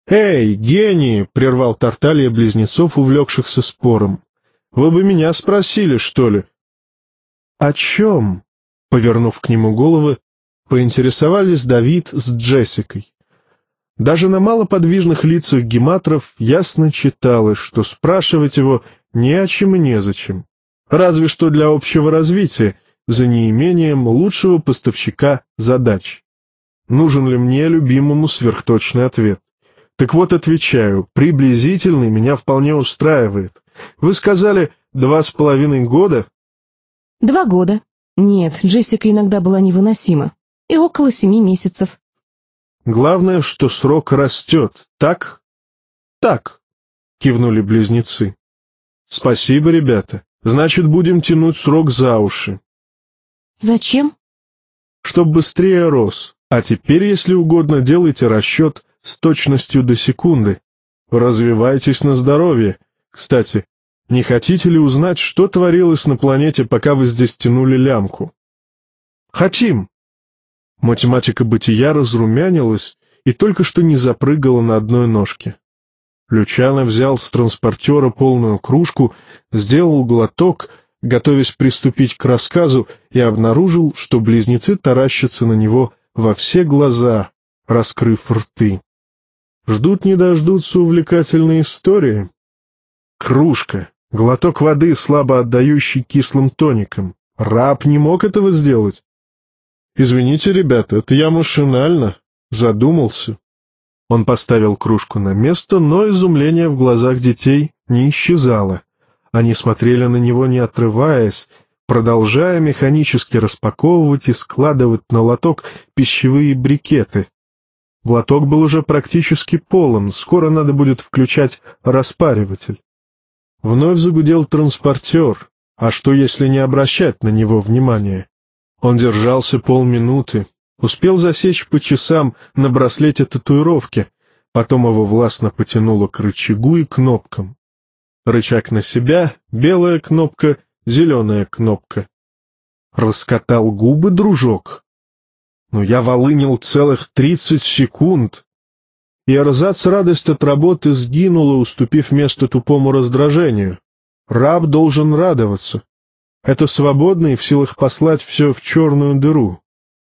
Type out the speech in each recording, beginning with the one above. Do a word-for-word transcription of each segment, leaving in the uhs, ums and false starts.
«Эй, гении!» — прервал Тарталья близнецов, увлекшихся спором. «Вы бы меня спросили, что ли?» «О чем?» — повернув к нему головы, поинтересовались Давид с Джессикой. Даже на малоподвижных лицах гематров ясно читалось, что спрашивать его не о чем и незачем, разве что для общего развития, за неимением лучшего поставщика задач. Нужен ли мне, любимому, сверхточный ответ? Так вот, отвечаю, приблизительный меня вполне устраивает. Вы сказали, два с половиной года? Два года. Нет, Джессика иногда была невыносима. И около семи месяцев. Главное, что срок растет, так? Так, кивнули близнецы. Спасибо, ребята. Значит, будем тянуть срок за уши. Зачем? Чтоб быстрее рос. А теперь, если угодно, делайте расчет с точностью до секунды. Развивайтесь на здоровье. Кстати, не хотите ли узнать, что творилось на планете, пока вы здесь тянули лямку? Хотим. Математика бытия разрумянилась и только что не запрыгала на одной ножке. Лючано взял с транспортера полную кружку, сделал глоток, готовясь приступить к рассказу, и обнаружил, что близнецы таращатся на него во все глаза, раскрыв рты. Ждут не дождутся увлекательной истории. Кружка, глоток воды, слабо отдающий кислым тоником. Раб не мог этого сделать. «Извините, ребята, это я машинально. Задумался». Он поставил кружку на место, но изумление в глазах детей не исчезало. Они смотрели на него, не отрываясь, продолжая механически распаковывать и складывать на лоток пищевые брикеты. Лоток был уже практически полон, скоро надо будет включать распариватель. Вновь загудел транспортер, а что, если не обращать на него внимания? Он держался полминуты, успел засечь по часам на браслете татуировки, потом его властно потянуло к рычагу и кнопкам. Рычаг на себя, белая кнопка, зеленая кнопка. Раскатал губы, дружок. Но я волынил целых тридцать секунд. И эрзац радость от работы сгинула, уступив место тупому раздражению. Раб должен радоваться. Это свободно и в силах послать все в черную дыру.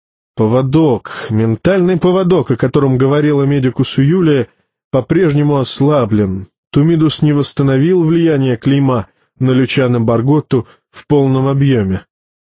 Поводок, ментальный поводок, о котором говорила медикусу Юлия, по-прежнему ослаблен. Тумидус не восстановил влияние клейма на Лючано Барготту в полном объеме.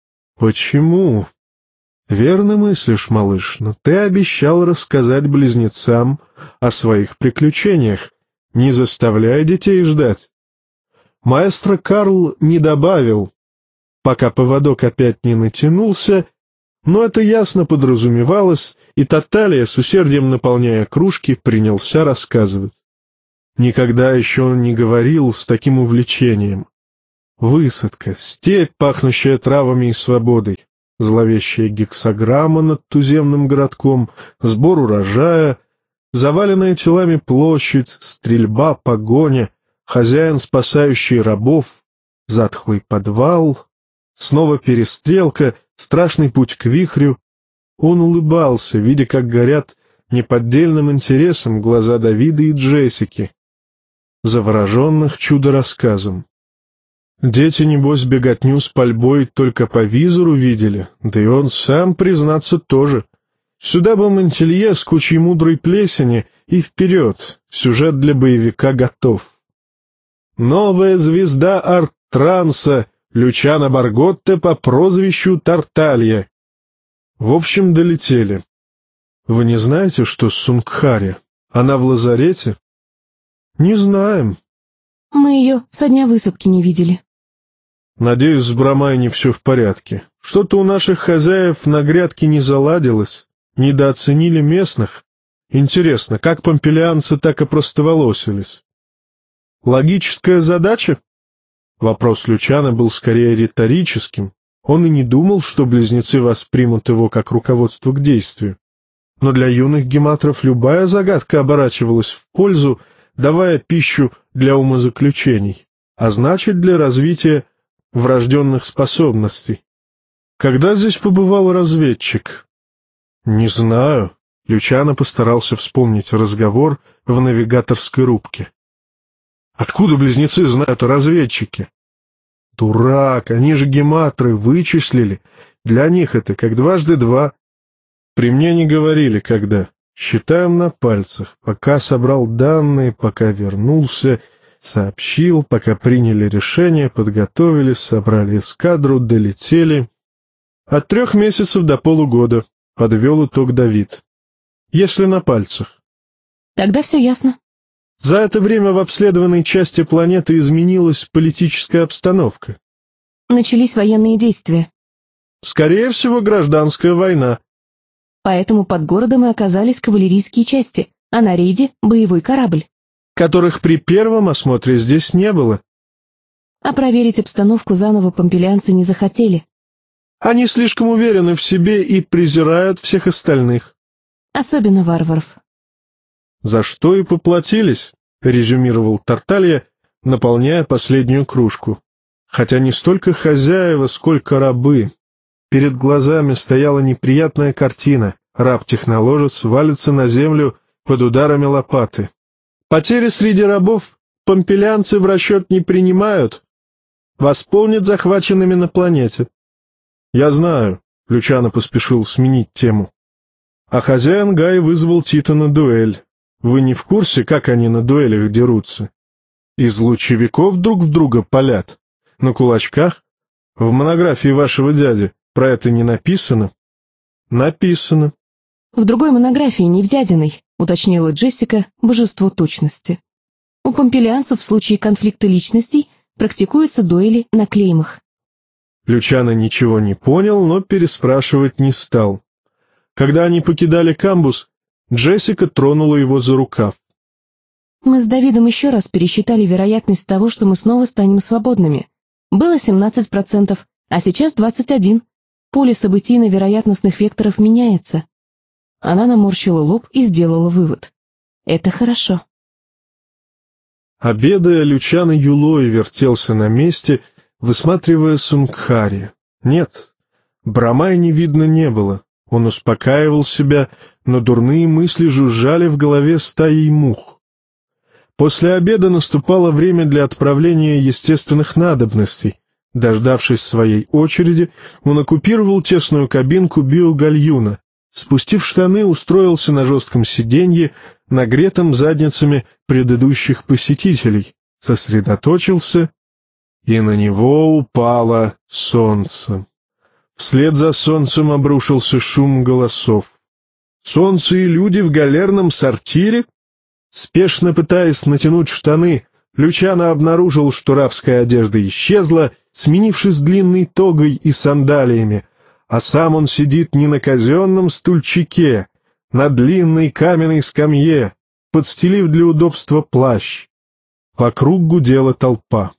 Почему? Верно мыслишь, малыш, но ты обещал рассказать близнецам о своих приключениях, не заставляя детей ждать. Маэстро Карл не добавил, пока поводок опять не натянулся, но это ясно подразумевалось, и Тарталья, с усердием наполняя кружки, принялся рассказывать. Никогда еще он не говорил с таким увлечением. Высадка, степь, пахнущая травами и свободой, зловещая гексаграмма над туземным городком, сбор урожая, заваленная телами площадь, стрельба, погоня, хозяин, спасающий рабов, затхлый подвал, снова перестрелка, страшный путь к вихрю. Он улыбался, видя, как горят неподдельным интересом глаза Давида и Джессики, завороженных чудо-рассказом. Дети, небось, беготню с пальбой только по визору видели, да и он сам, признаться, тоже. Сюда бы Монтелье с кучей мудрой плесени и вперед, сюжет для боевика готов. Новая звезда арт-транса Лючано Барготта по прозвищу Тарталья. В общем, долетели. Вы не знаете, что с Сунгхари? Она в лазарете? Не знаем. Мы ее со дня высадки не видели. Надеюсь, с Брамай не все в порядке. Что-то у наших хозяев на грядке не заладилось, недооценили местных. Интересно, как помпелианцы так и простоволосились? Логическая задача? Вопрос Лючано был скорее риторическим. Он и не думал, что близнецы воспримут его как руководство к действию. Но для юных гематров любая загадка оборачивалась в пользу, давая пищу для умозаключений, а значит, для развития врожденных способностей. Когда здесь побывал разведчик? Не знаю. Лючано постарался вспомнить разговор в навигаторской рубке. «Откуда близнецы знают о разведчике?» «Дурак, они же гематры, вычислили. Для них это как дважды два». «При мне не говорили, когда. Считаем на пальцах. Пока собрал данные, пока вернулся, сообщил, пока приняли решение, подготовились, собрали эскадру, долетели. От трех месяцев до полугода», — подвел итог Давид. «Если на пальцах». Тогда все ясно. За это время в обследованной части планеты изменилась политическая обстановка. Начались военные действия. Скорее всего, гражданская война. Поэтому под городом и оказались кавалерийские части, а на рейде — боевой корабль. Которых при первом осмотре здесь не было. А проверить обстановку заново помпелианцы не захотели. Они слишком уверены в себе и презирают всех остальных. Особенно варваров. «За что и поплатились», — резюмировал Тарталья, наполняя последнюю кружку. Хотя не столько хозяева, сколько рабы. Перед глазами стояла неприятная картина. Раб-техноложец валится на землю под ударами лопаты. Потери среди рабов помпелианцы в расчет не принимают. Восполнят захваченными на планете. «Я знаю», — Лючано поспешил сменить тему. «А хозяин Гай вызвал Тита на дуэль. Вы не в курсе, как они на дуэлях дерутся? Из лучевиков друг в друга палят? На кулачках? В монографии вашего дяди про это не написано?» «Написано». В другой монографии, не в дядиной, уточнила Джессика, божество точности. У помпелианцев в случае конфликта личностей практикуются дуэли на клеймах. Лючано ничего не понял, но переспрашивать не стал. Когда они покидали камбус, Джессика тронула его за рукав. Мы с Давидом еще раз пересчитали вероятность того, что мы снова станем свободными. Было семнадцать процентов, а сейчас двадцать один процент. Поле событийно-вероятностных векторов меняется. Она наморщила лоб и сделала вывод. Это хорошо. Обедая, Лючано юлой вертелся на месте, высматривая Сунгхари. Нет, Брамай не видно не было. Он успокаивал себя, но дурные мысли жужжали в голове стаей мух. После обеда наступало время для отправления естественных надобностей. Дождавшись своей очереди, он оккупировал тесную кабинку биогальюна. Спустив штаны, устроился на жестком сиденье, нагретом задницами предыдущих посетителей, сосредоточился, и на него упало солнце. Вслед за солнцем обрушился шум голосов. Солнце и люди в галерном сортире? Спешно пытаясь натянуть штаны, Лючано обнаружил, что рабская одежда исчезла, сменившись длинной тогой и сандалиями, а сам он сидит не на казенном стульчике, на длинной каменной скамье, подстелив для удобства плащ. Вокруг гудела толпа.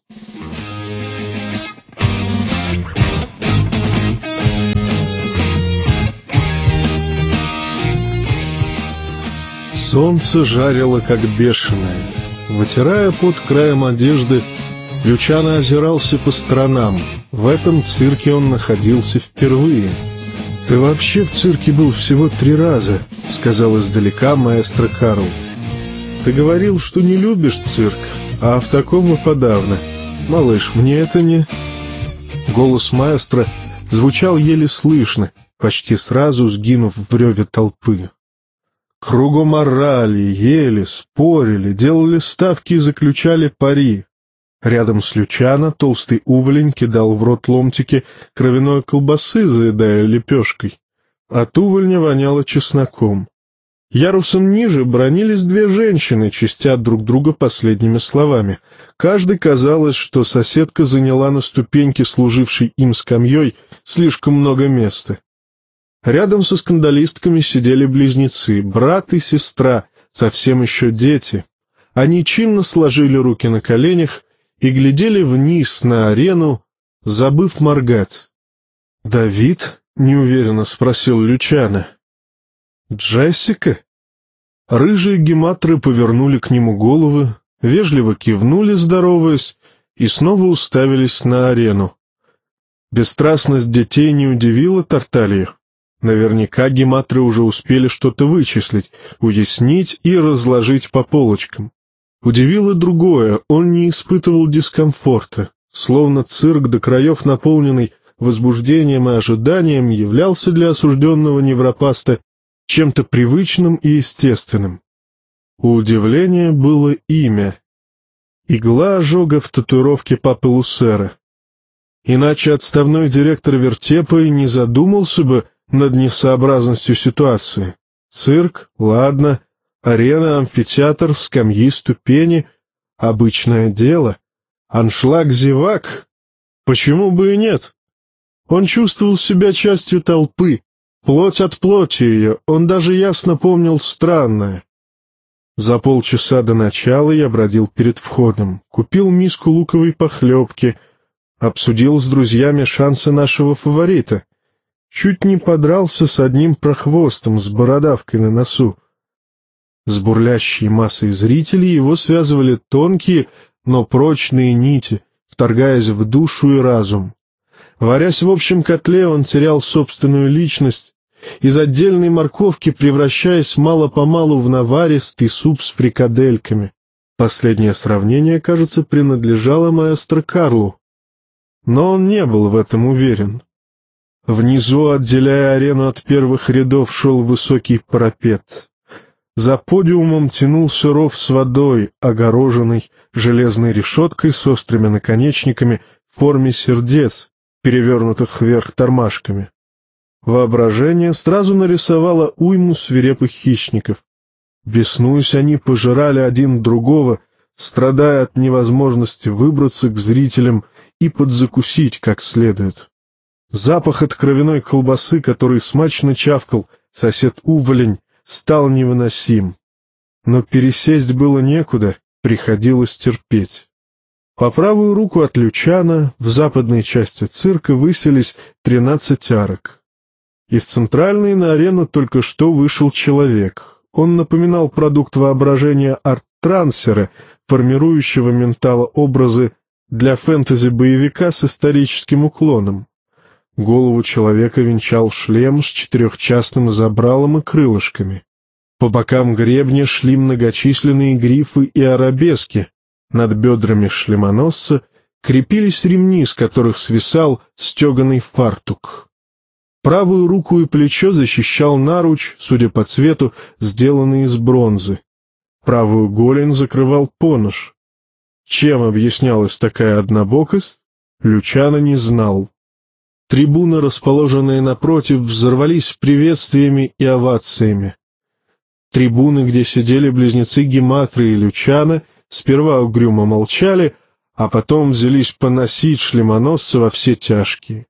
Солнце жарило, как бешеное. Вытирая пот краем одежды, Лючано озирался по сторонам. В этом цирке он находился впервые. «Ты вообще в цирке был всего три раза», — сказал издалека маэстро Карл. «Ты говорил, что не любишь цирк, а в таком и подавно. Малыш, мне это не...» Голос маэстро звучал еле слышно, почти сразу сгинув в реве толпы. Кругом орали, ели, спорили, делали ставки и заключали пари. Рядом с Лючано толстый уволень кидал в рот ломтики кровяной колбасы, заедая лепешкой. От увольня воняло чесноком. Ярусом ниже бронились две женщины, чистя друг друга последними словами. Каждой казалось, что соседка заняла на ступеньке, служившей им скамьей, слишком много места. Рядом со скандалистками сидели близнецы, брат и сестра, совсем еще дети. Они чинно сложили руки на коленях и глядели вниз на арену, забыв моргать. «Давид?» — неуверенно спросил Лючано. «Джессика?» Рыжие гематры повернули к нему головы, вежливо кивнули, здороваясь, и снова уставились на арену. Бесстрастность детей не удивила Тарталью. Наверняка гематры уже успели что-то вычислить, уяснить и разложить по полочкам. Удивило другое, он не испытывал дискомфорта, словно цирк до краев наполненный возбуждением и ожиданием являлся для осужденного невропаста чем-то привычным и естественным. У удивления было имя. Игла ожога в татуировке папы Лусера. Иначе отставной директор вертепа и не задумался бы над несообразностью ситуации. Цирк, ладно, арена, амфитеатр, скамьи, ступени — обычное дело. Аншлаг зевак? Почему бы и нет? Он чувствовал себя частью толпы, плоть от плоти ее, он даже ясно помнил странное. За полчаса до начала я бродил перед входом, купил миску луковой похлебки, обсудил с друзьями шансы нашего фаворита. Чуть не подрался с одним прохвостом с бородавкой на носу. С бурлящей массой зрителей его связывали тонкие, но прочные нити, вторгаясь в душу и разум. Варясь в общем котле, он терял собственную личность, из отдельной морковки превращаясь мало-помалу в наваристый суп с фрикадельками. Последнее сравнение, кажется, принадлежало маэстро Карлу. Но он не был в этом уверен. Внизу, отделяя арену от первых рядов, шел высокий парапет. За подиумом тянулся ров с водой, огороженный железной решеткой с острыми наконечниками в форме сердец, перевернутых вверх тормашками. Воображение сразу нарисовало уйму свирепых хищников. Беснуясь, они пожирали один другого, страдая от невозможности выбраться к зрителям и подзакусить как следует. Запах от кровяной колбасы, который смачно чавкал сосед-уволень, стал невыносим. Но пересесть было некуда, приходилось терпеть. По правую руку от Лючана в западной части цирка высились тринадцать арок. Из центральной на арену только что вышел человек. Он напоминал продукт воображения арт-трансера, формирующего ментало-образы для фэнтези-боевика с историческим уклоном. Голову человека венчал шлем с четырехчастным забралом и крылышками. По бокам гребня шли многочисленные грифы и арабески. Над бедрами шлемоносца крепились ремни, с которых свисал стеганый фартук. Правую руку и плечо защищал наруч, судя по цвету, сделанный из бронзы. Правую голень закрывал понож. Чем объяснялась такая однобокость, Лючано не знал. Трибуны, расположенные напротив, взорвались приветствиями и овациями. Трибуны, где сидели близнецы Гематры и Лючано, сперва угрюмо молчали, а потом взялись поносить шлемоносца во все тяжкие.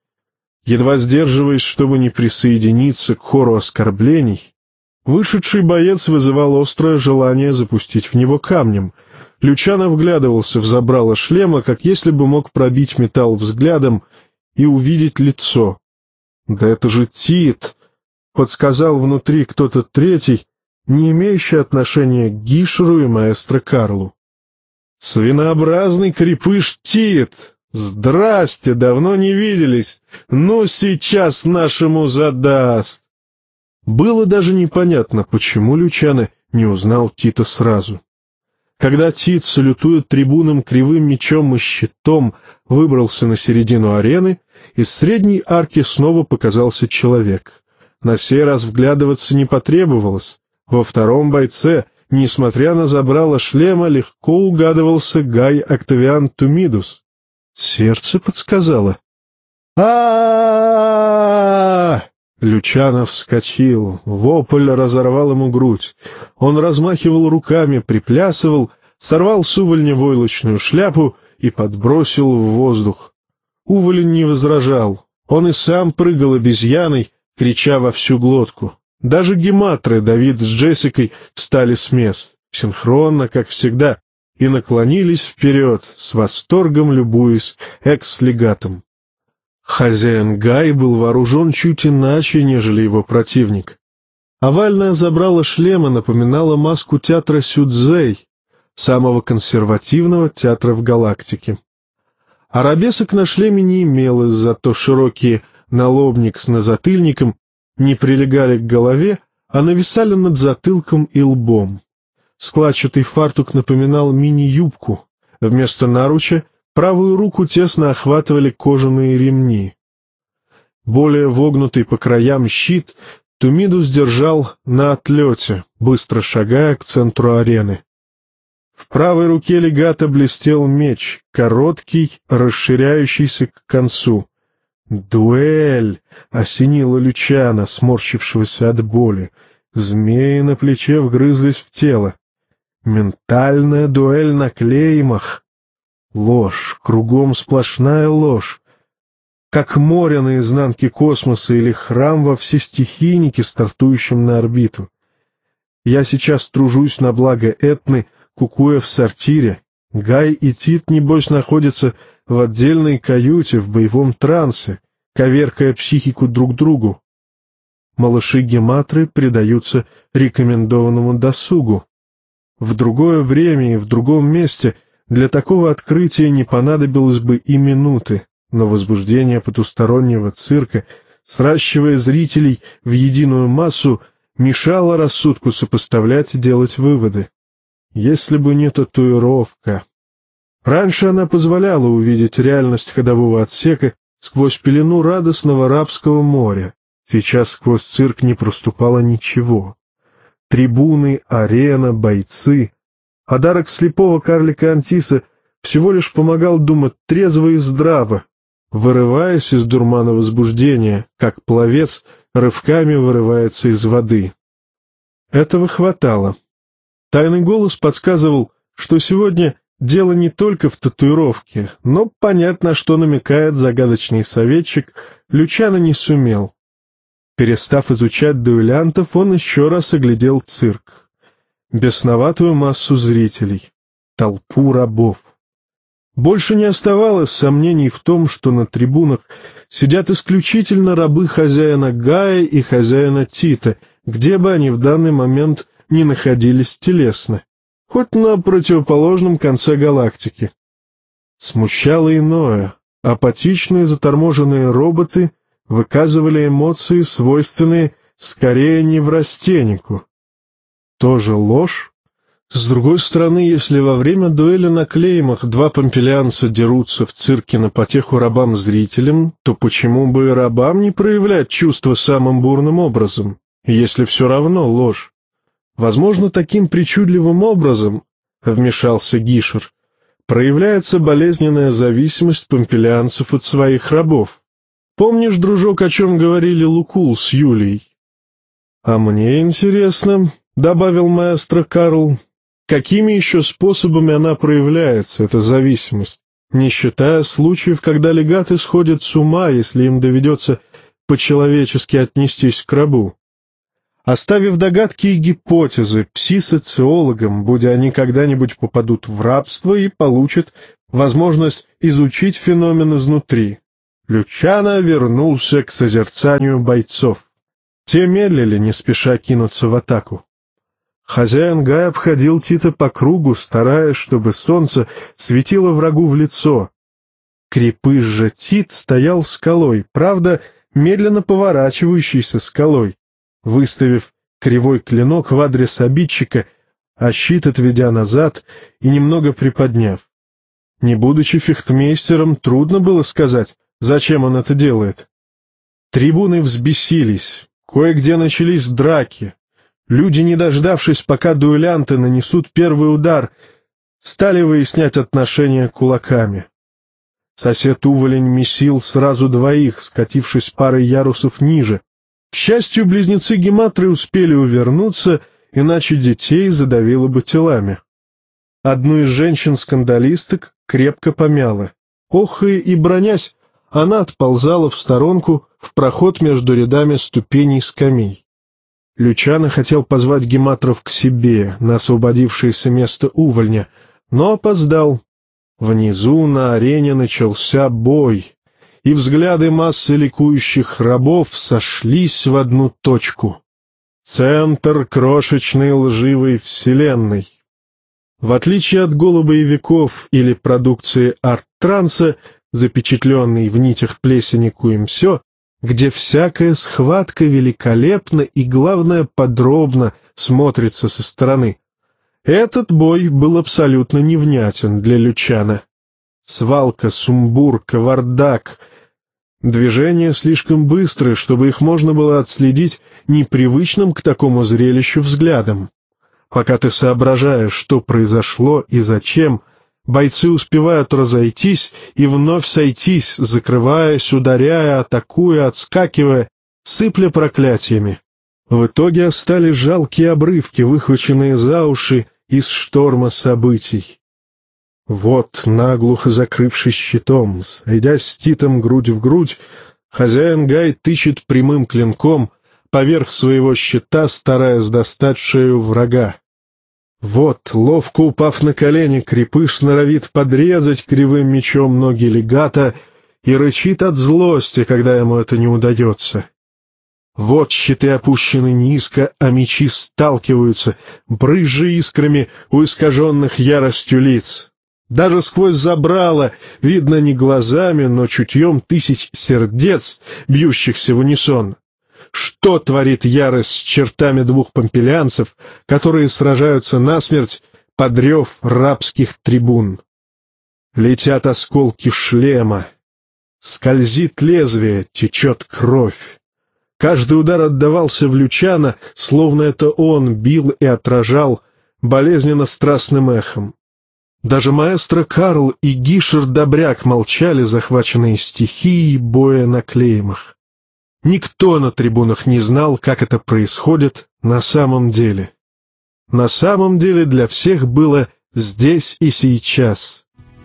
Едва сдерживаясь, чтобы не присоединиться к хору оскорблений, вышедший боец вызывал острое желание запустить в него камнем. Лючано вглядывался в забрало шлема, как если бы мог пробить металл взглядом и увидеть лицо. «Да это же Тит!» — подсказал внутри кто-то третий, не имеющий отношения к Гишеру и маэстро Карлу. «Свинообразный крепыш Тит! Здрасте, давно не виделись! Ну, сейчас нашему задаст!» Было даже непонятно, почему Лючано не узнал Тита сразу. Когда Тит, салютуя трибунам кривым мечом и щитом, выбрался на середину арены, из средней арки снова показался человек. На сей раз вглядываться не потребовалось. Во втором бойце, несмотря на забрало шлема, легко угадывался Гай Октавиан Тумидус. Сердце подсказало. а Лючано вскочил, вопль разорвал ему грудь. Он размахивал руками, приплясывал, сорвал с увольня войлочную шляпу и подбросил в воздух. Уволень не возражал, он и сам прыгал обезьяной, крича во всю глотку. Даже гематры Давид с Джессикой встали с мест, синхронно, как всегда, и наклонились вперед, с восторгом любуясь экс-легатом. Хозяин Гай был вооружен чуть иначе, нежели его противник. Овальное забрало шлема напоминало маску театра Сюдзей, самого консервативного театра в галактике. Арабесок на шлеме не имелось, зато широкий налобник с назатыльником не прилегали к голове, а нависали над затылком и лбом. Складчатый фартук напоминал мини-юбку. Вместо наруча правую руку тесно охватывали кожаные ремни. Более вогнутый по краям щит Тумидус держал на отлете, быстро шагая к центру арены. В правой руке легата блестел меч, короткий, расширяющийся к концу. «Дуэль!» — осенила Лючана, сморщившегося от боли. Змеи на плече вгрызлись в тело. «Ментальная дуэль на клеймах!» Ложь, кругом сплошная ложь. Как море на изнанке космоса или храм во всестихийнике, стартующем на орбиту. Я сейчас тружусь на благо Этны, кукуя в сортире. Гай и Тит, небось, находятся в отдельной каюте в боевом трансе, коверкая психику друг другу. Малыши-гематры предаются рекомендованному досугу. В другое время и в другом месте для такого открытия не понадобилось бы и минуты, но возбуждение потустороннего цирка, сращивая зрителей в единую массу, мешало рассудку сопоставлять и делать выводы. Если бы не татуировка. Раньше она позволяла увидеть реальность ходового отсека сквозь пелену радостного рабского моря. Сейчас сквозь цирк не проступало ничего. Трибуны, арена, бойцы. Подарок слепого карлика Антиса всего лишь помогал думать трезво и здраво, вырываясь из дурмана возбуждения, как пловец рывками вырывается из воды. Этого хватало. Тайный голос подсказывал, что сегодня дело не только в татуировке, но понять, на что намекает загадочный советчик, Лючано не сумел. Перестав изучать дуэлянтов, он еще раз оглядел цирк. Бесноватую массу зрителей, толпу рабов. Больше не оставалось сомнений в том, что на трибунах сидят исключительно рабы хозяина Гая и хозяина Тита, где бы они в данный момент не находились телесно, хоть на противоположном конце галактики. Смущало иное. Апатичные заторможенные роботы выказывали эмоции, свойственные скорее неврастеннику. Тоже ложь? С другой стороны, если во время дуэли на клеймах два помпелианца дерутся в цирке на потеху рабам-зрителям, то почему бы и рабам не проявлять чувства самым бурным образом, если все равно ложь? Возможно, таким причудливым образом, — вмешался Гишер, — проявляется болезненная зависимость помпелианцев от своих рабов. Помнишь, дружок, о чем говорили Лукул с Юлией? — А мне интересно, — добавил маэстро Карл, — какими еще способами она проявляется, эта зависимость, не считая случаев, когда легаты сходят с ума, если им доведется по-человечески отнестись к рабу. Оставив догадки и гипотезы пси-социологам, будь они когда-нибудь попадут в рабство и получат возможность изучить феномен изнутри, Лючано вернулся к созерцанию бойцов. Те медлили, не спеша кинуться в атаку. Хозяин Гай обходил Тита по кругу, стараясь, чтобы солнце светило врагу в лицо. Крепыш же Тит стоял скалой, правда, медленно поворачивающейся скалой, выставив кривой клинок в адрес обидчика, а щит отведя назад и немного приподняв. Не будучи фехтмейстером, трудно было сказать, зачем он это делает. Трибуны взбесились, кое-где начались драки. Люди, не дождавшись, пока дуэлянты нанесут первый удар, стали выяснять отношения кулаками. Сосед Уволень месил сразу двоих, скатившись парой ярусов ниже. К счастью, близнецы-гематры успели увернуться, иначе детей задавило бы телами. Одну из женщин-скандалисток крепко помяло. Охая и бронясь, она отползала в сторонку в проход между рядами ступеней скамей. Лючано хотел позвать гематров к себе, на освободившееся место увольня, но опоздал. Внизу на арене начался бой, и взгляды массы ликующих рабов сошлись в одну точку. Центр крошечной лживой вселенной. В отличие от голубоевиков или продукции арт-транса, запечатленной в нитях плесени Куимсё, где всякая схватка великолепно и, главное, подробно смотрится со стороны. Этот бой был абсолютно невнятен для Лючана. Свалка, сумбур, кавардак. Движения слишком быстрые, чтобы их можно было отследить непривычным к такому зрелищу взглядом. Пока ты соображаешь, что произошло и зачем, бойцы успевают разойтись и вновь сойтись, закрываясь, ударяя, атакуя, отскакивая, сыпля проклятиями. В итоге остались жалкие обрывки, выхваченные за уши из шторма событий. Вот, наглухо закрывшись щитом, сойдясь с Титом грудь в грудь, хозяин Гай тычет прямым клинком поверх своего щита, стараясь достать шею врага. Вот, ловко упав на колени, крепыш норовит подрезать кривым мечом ноги легата и рычит от злости, когда ему это не удается. Вот щиты опущены низко, а мечи сталкиваются, брызжа искрами у искаженных яростью лиц. Даже сквозь забрало видно не глазами, но чутьем тысяч сердец, бьющихся в унисон. Что творит ярость с чертами двух помпелианцев, которые сражаются насмерть под рев рабских трибун? Летят осколки шлема. Скользит лезвие, течет кровь. Каждый удар отдавался в Лючана, словно это он бил и отражал болезненно-страстным эхом. Даже маэстро Карл и Гишер Добряк молчали, захваченные стихией боя на клеймах. Никто на трибунах не знал, как это происходит на самом деле. На самом деле для всех было здесь и сейчас.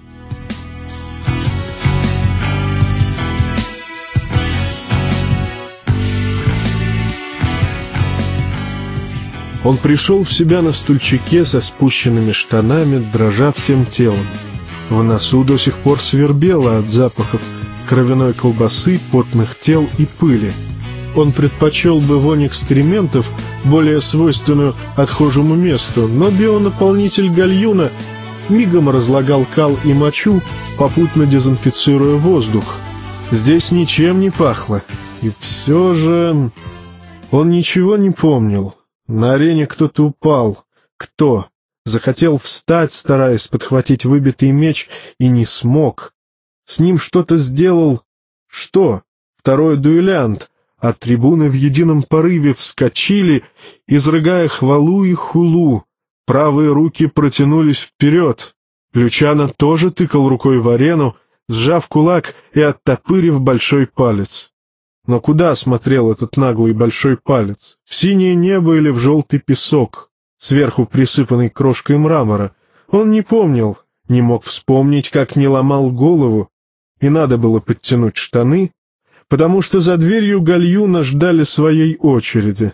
Он пришел в себя на стульчике со спущенными штанами, дрожа всем телом. В носу до сих пор свербело от запахов кровяной колбасы, потных тел и пыли. Он предпочел бы вонь экскрементов, более свойственную отхожему месту, но бионаполнитель гальюна мигом разлагал кал и мочу, попутно дезинфицируя воздух. Здесь ничем не пахло, и все же он ничего не помнил. На арене кто-то упал. Кто? Захотел встать, стараясь подхватить выбитый меч, и не смог. С ним что-то сделал... Что? Второй дуэлянт. А трибуны в едином порыве вскочили, изрыгая хвалу и хулу. Правые руки протянулись вперед. Лючано тоже тыкал рукой в арену, сжав кулак и оттопырив большой палец. Но куда смотрел этот наглый большой палец? В синее небо или в желтый песок, сверху присыпанный крошкой мрамора? Он не помнил, не мог вспомнить, как не ломал голову, и надо было подтянуть штаны, потому что за дверью гальюна ждали своей очереди.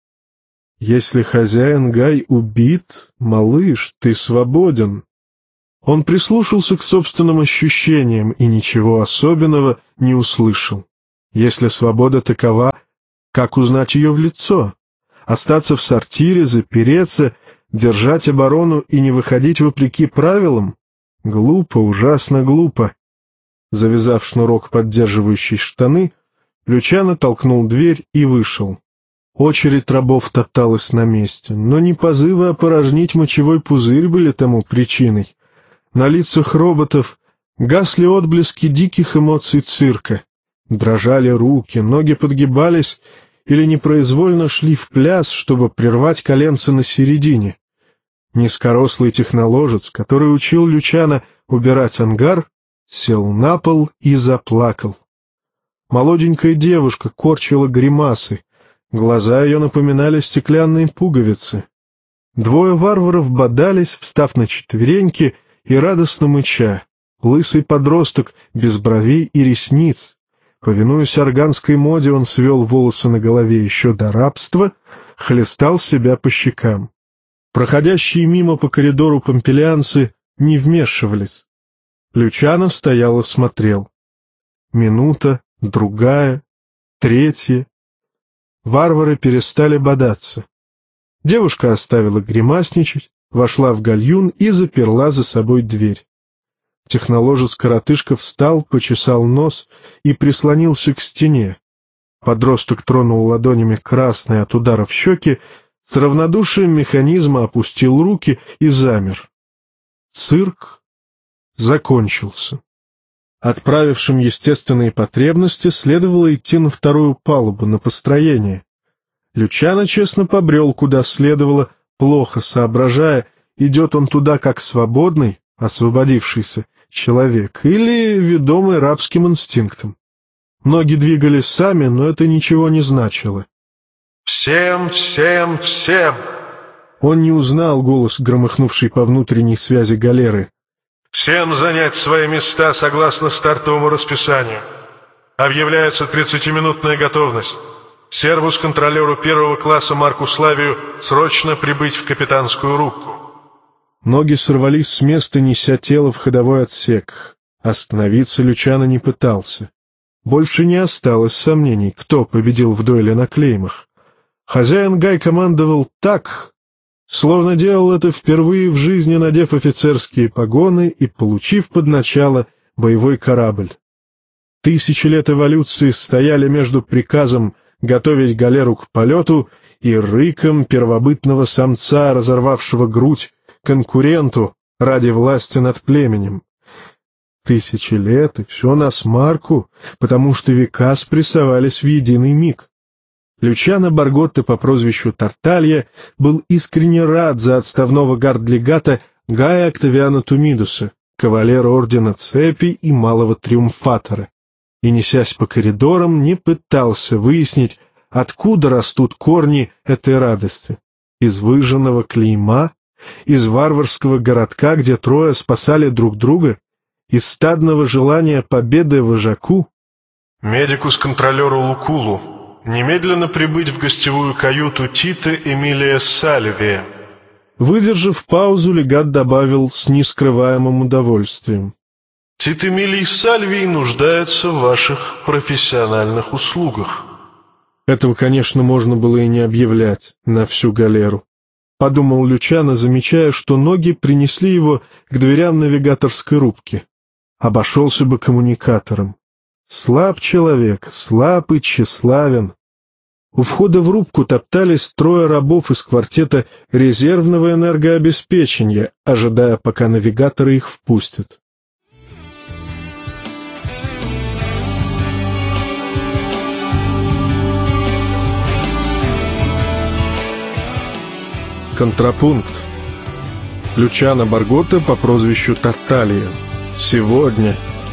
«Если хозяин Гай убит, малыш, ты свободен». Он прислушался к собственным ощущениям и ничего особенного не услышал. Если свобода такова, как узнать ее в лицо? Остаться в сортире, запереться, держать оборону и не выходить вопреки правилам? Глупо, ужасно глупо. Завязав шнурок, поддерживающий штаны, Лючано толкнул дверь и вышел. Очередь рабов топталась на месте, но не позывы опорожнить мочевой пузырь были тому причиной. На лицах роботов гасли отблески диких эмоций цирка. Дрожали руки, ноги подгибались или непроизвольно шли в пляс, чтобы прервать коленца на середине. Низкорослый техноложец, который учил Лючано убирать ангар, сел на пол и заплакал. Молоденькая девушка корчила гримасы, глаза ее напоминали стеклянные пуговицы. Двое варваров бодались, встав на четвереньки и радостно мыча. Лысый подросток без бровей и ресниц. Повинуясь органской моде, он свел волосы на голове еще до рабства, хлестал себя по щекам. Проходящие мимо по коридору помпелианцы не вмешивались. Лючано стоял и смотрел. Минута, другая, третья. Варвары перестали бодаться. Девушка оставила гримасничать, вошла в гальюн и заперла за собой дверь. Техноложец-коротышка встал, почесал нос и прислонился к стене. Подросток тронул ладонями красные от ударов щеки, с равнодушием механизма опустил руки и замер. Цирк закончился. Отправившим естественные потребности следовало идти на вторую палубу, на построение. Лючано честно побрел, куда следовало, плохо соображая, идет он туда как свободный, освободившийся человек или ведомый рабским инстинктом. Ноги двигались сами, но это ничего не значило. «Всем, всем, всем!» Он не узнал голос, громыхнувший по внутренней связи галеры. «Всем занять свои места согласно стартовому расписанию. Объявляется тридцатиминутная готовность. Сервус-контролеру первого класса Марку Славию срочно прибыть в капитанскую рубку». Ноги сорвались с места, неся тело в ходовой отсек. Остановиться Лючано не пытался. Больше не осталось сомнений, кто победил в дуэли на клеймах. Хозяин Гай командовал так, словно делал это впервые в жизни, надев офицерские погоны и получив под начало боевой корабль. Тысячи лет эволюции стояли между приказом готовить галеру к полету и рыком первобытного самца, разорвавшего грудь конкуренту ради власти над племенем. Тысячи лет, и все на смарку, потому что века спрессовались в единый миг. Лючано Барготто по прозвищу Тарталья был искренне рад за отставного гард-легата Гая Октавиана Тумидуса, кавалера ордена Цепи и малого триумфатора, и, несясь по коридорам, не пытался выяснить, откуда растут корни этой радости. Из выжженного клейма, из варварского городка, где трое спасали друг друга, из стадного желания победы вожаку. «Медикус-контролеру Лукулу немедленно прибыть в гостевую каюту Тита Эмилия Сальвия». Выдержав паузу, легат добавил с нескрываемым удовольствием: «Тит Эмилий Сальвий нуждается в ваших профессиональных услугах». Этого, конечно, можно было и не объявлять на всю галеру. Подумал Лючано, замечая, что ноги принесли его к дверям навигаторской рубки. Обошелся бы коммуникатором. Слаб человек, слаб и тщеславен. У входа в рубку топтались трое рабов из квартета резервного энергообеспечения, ожидая, пока навигаторы их впустят. Контрапункт. Лючано Барготто по прозвищу Тарталья. Сегодня.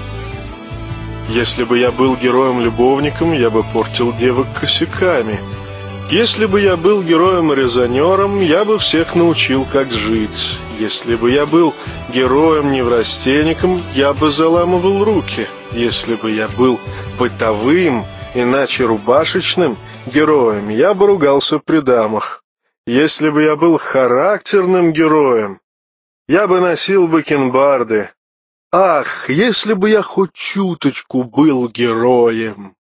Если бы я был героем-любовником, я бы портил девок косяками. Если бы я был героем-резонером, я бы всех научил, как жить. Если бы я был героем-неврастенником, я бы заламывал руки. Если бы я был бытовым, иначе рубашечным героем, я бы ругался при дамах. Если бы я был характерным героем, я бы носил бакенбарды. Ах, если бы я хоть чуточку был героем!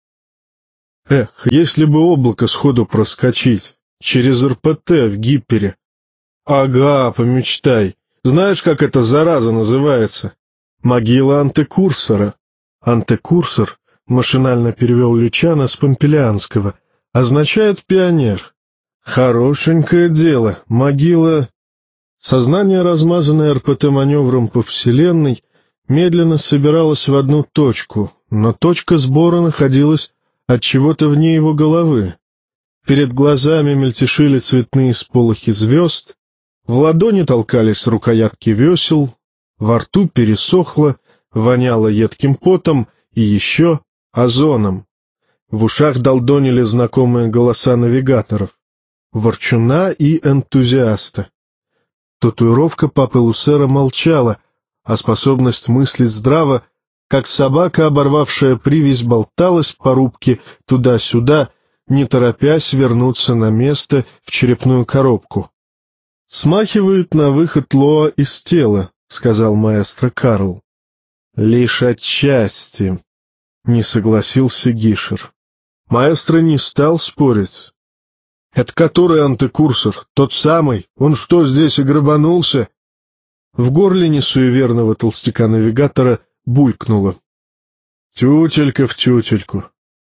Эх, если бы облако сходу проскочить, через эр пэ тэ в Гиппере. Ага, помечтай. Знаешь, как эта зараза называется? Могила антекурсора. Антекурсор, машинально перевел Лючано с помпелианского, означает пионер. Хорошенькое дело, могила... Сознание, размазанное эр пэ тэ-маневром по Вселенной, медленно собиралось в одну точку, но точка сбора находилась от чего-то вне его головы. Перед глазами мельтешили цветные сполохи звезд, в ладони толкались рукоятки весел, во рту пересохло, воняло едким потом и еще озоном. В ушах долдонили знакомые голоса навигаторов, ворчуна и энтузиаста. Татуировка папы Лусера молчала, а способность мыслить здраво, как собака, оборвавшая привязь, болталась по рубке туда-сюда, не торопясь вернуться на место в черепную коробку. «Смахивает на выход Лоа из тела», — сказал маэстро Карл. «Лишь отчасти», — не согласился Гишер. Маэстро не стал спорить. «Это который антекурсор? Тот самый? Он что, здесь и грабанулся?» В горле несуеверного толстяка-навигатора булькнуло. «Тютелька в тютельку.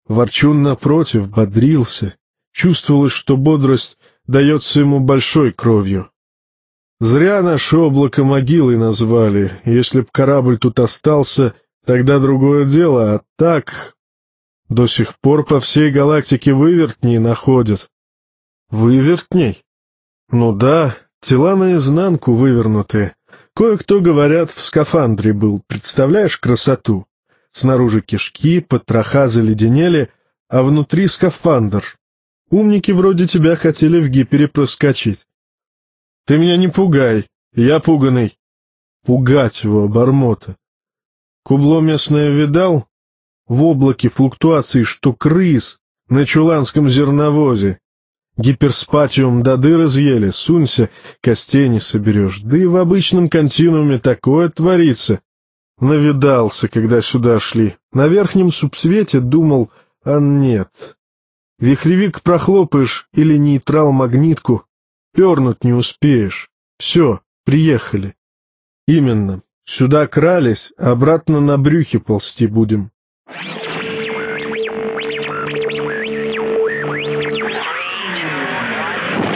Ворчун, напротив, бодрился. Чувствовалось, что бодрость дается ему большой кровью. Зря наше облако могилой назвали. Если б корабль тут остался, тогда другое дело, а так... До сих пор по всей галактике вывертней находят. Вывертней? Ну да, тела наизнанку вывернутые. Кое-кто, говорят, в скафандре был, представляешь красоту? Снаружи кишки, потроха заледенели, а внутри скафандр. Умники вроде тебя хотели в гипере проскочить. Ты меня не пугай, я пуганый. Пугать его, обормота. Кубло местное видал? В облаке флуктуаций, что крыс на чуланском зерновозе. Гиперспатиум до дыр изъели, сунься, костей не соберешь. Да и в обычном континууме такое творится. Навидался, когда сюда шли. На верхнем субсвете думал, а нет. Вихревик прохлопаешь или нейтрал-магнитку, пернуть не успеешь. Все, приехали. Именно. Сюда крались, а обратно на брюхе ползти будем.